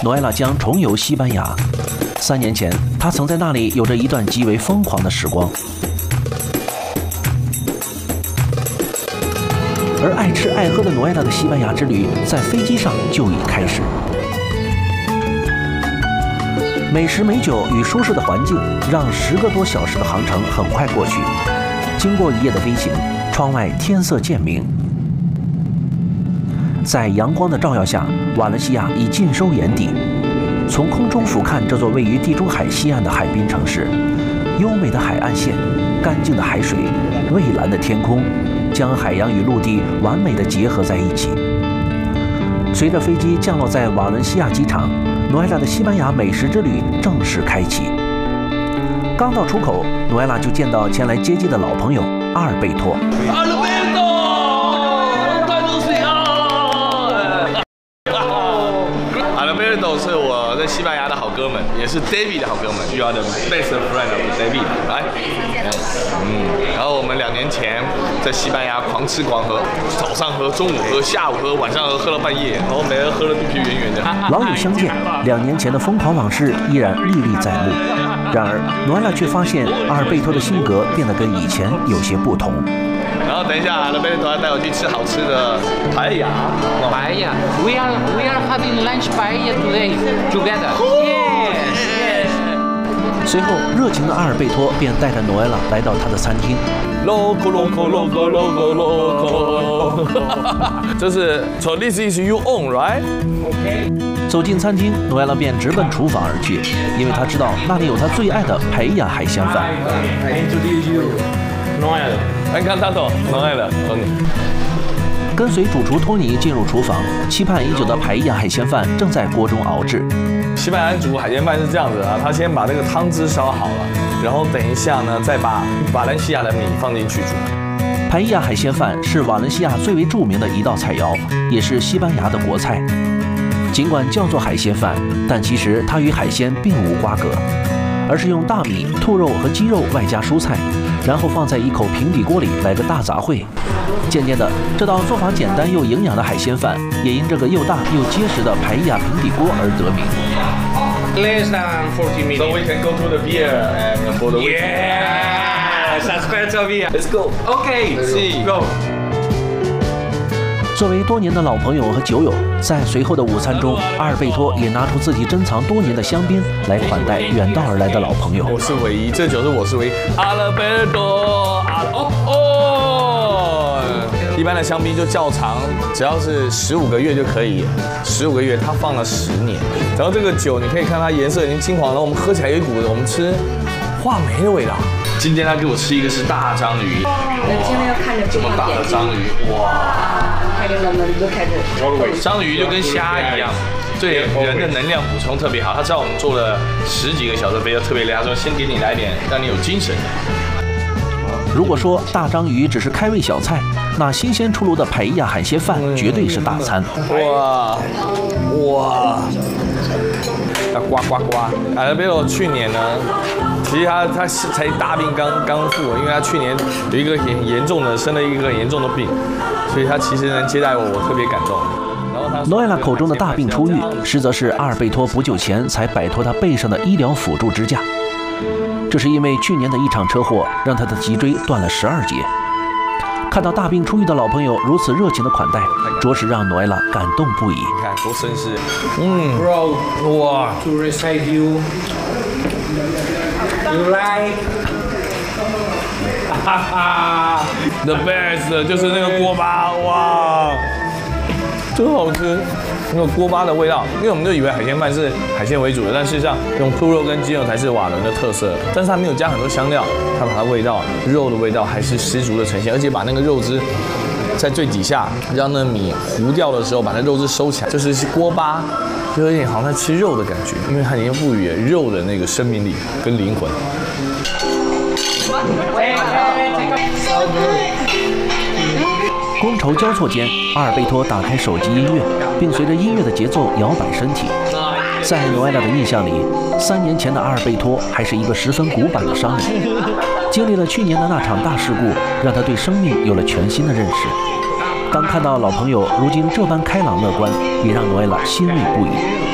诺埃拉将重游西班牙。3年前，他曾在那里有着一段极为疯狂的时光。而爱吃爱喝的诺埃拉的西班牙之旅，在飞机上就已开始。美食美酒与舒适的环境，让10个多小时的航程很快过去。经过1夜的飞行，窗外天色渐明。在阳光的照耀下，瓦伦西亚已尽收眼底。从空中俯瞰这座位于地中海西岸的海滨城市，优美的海岸线、干净的海水、蔚蓝的天空，将海洋与陆地完美地结合在一起。随着飞机降落在瓦伦西亚机场，诺埃拉的西班牙美食之旅正式开启。刚到出口，诺埃拉就见到前来接机的老朋友阿尔贝托。 Alberto 是我在西班牙的好哥们，也是 David 的好哥们。You are the best friend of David， 来，然后我们2年前在西班牙狂吃狂喝，早上喝，中午喝，下午喝，晚上喝，喝到半夜，然后每人喝得肚皮圆圆的。 老友相见，2年前的疯狂往事依然历历在目。然而，诺埃拉却发现阿尔贝托的性格变得跟以前有些不同。 然后等一下，阿尔贝托要带我去吃好吃的paella。 Paella. We are having lunch paella today together. Yes. 随后，热情的阿尔贝托便带着诺埃拉来到他的餐厅。 Loco。这是 So this is you own, right? Okay. 走进餐厅，诺埃拉便直奔厨房而去，因为他知道那里有他最爱的paella海鲜饭。 Encantado， 诺埃拉，托尼。 跟随主厨托尼进入厨房，期盼已久的paella海鲜饭正在锅中熬制。 西班牙煮海鲜饭是这样子啊，他先把那个汤汁烧好了，然后等一下呢，再把瓦伦西亚的米放进去煮。 paella海鲜饭是瓦伦西亚最为著名的一道菜肴，也是西班牙的国菜。尽管叫做海鲜饭，但其实它与海鲜并无瓜葛，而是用大米、兔肉和鸡肉外加蔬菜，然后放在一口平底锅里来个大杂烩。渐渐的，这道做法简单又营养的海鲜饭，也因这个又大又结实的paella平底锅而得名。 Less than 40 minutes. So we can go to the beer and for the Yes, aspetto via. Let's go. Okay, see, go. 作为多年的老朋友和酒友，在随后的午餐中，阿尔贝托也拿出自己珍藏多年的香槟来款待远道而来的老朋友。 我是唯一，这酒是我是唯一。阿尔贝托，一般的香槟就较长，只要是15个月就可以，15个月它放了10年。然后这个酒你可以看它颜色已经金黄了，我们喝起来有一股我们吃话梅的味道。今天他给我吃一个是大章鱼， 现在要看着这么大的章鱼，哇！章鱼就跟虾一样，对人的能量补充特别好。他知道我们坐了10几个小时飞，要特别累，他说先给你来点，让你有精神。 如果说大章鱼只是开胃小菜，那新鲜出炉的paella海鲜饭绝对是大餐。 哇！呱呱呱！阿尔贝托去年呢，其实他才大病刚复，因为他去年有一个很严重的生了一个很严重的病，所以他其实能接待我特别感动。 诺埃拉口中的大病初愈，实则是阿尔贝托不久前才摆脱他背上的医疗辅助支架。这是因为去年的一场车祸让他的脊椎断了12节。看到大病初愈的老朋友如此热情的款待，着实让诺埃拉感动不已。 你看多绅士 ，Bro， 哇 ，to receive you， you like， 哈哈 ，the best 就是那个锅巴，哇，真好吃。那个锅巴的味道，因为我们就以为海鲜饭是海鲜为主的，但事实上用兔肉跟鸡肉才是瓦伦的特色。但是它没有加很多香料，它把它味道、肉的味道还是十足的呈现，而且把那个肉汁在最底下，让那米糊掉的时候，把那肉汁收起来，就是锅巴，就有点好像在吃肉的感觉，因为它已经赋予了肉的那个生命力跟灵魂。 觥筹交错间，阿尔贝托打开手机音乐，并随着音乐的节奏摇摆身体。在诺埃拉的印象里，3年前的阿尔贝托还是一个十分古板的商人。经历了去年的那场大事故，让他对生命有了全新的认识。当看到老朋友如今这般开朗乐观，也让诺埃拉欣慰不已。